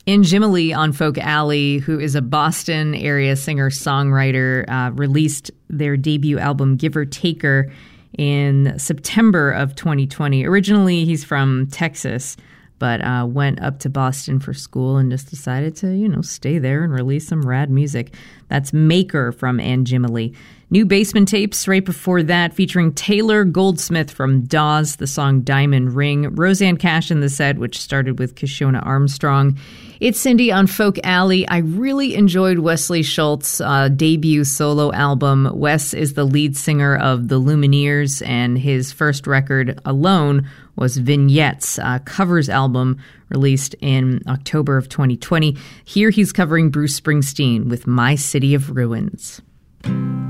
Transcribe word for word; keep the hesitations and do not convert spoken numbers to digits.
Anjimally on Folk Alley, who is a Boston area singer-songwriter, uh, released their debut album Giver Taker in September of twenty twenty. Originally, he's from Texas, but uh, went up to Boston for school and just decided to, you know, stay there and release some rad music. That's Maker from Anjimally. New Basement Tapes right before that, featuring Taylor Goldsmith from Dawes, the song Diamond Ring. Rosanne Cash in the set, which started with Kishona Armstrong. It's Cindy on Folk Alley. I really enjoyed Wesley Schultz's uh, debut solo album. Wes is the lead singer of the Lumineers, and his first record alone was Vignettes, a covers album released in October of twenty twenty. Here he's covering Bruce Springsteen with My City of Ruins.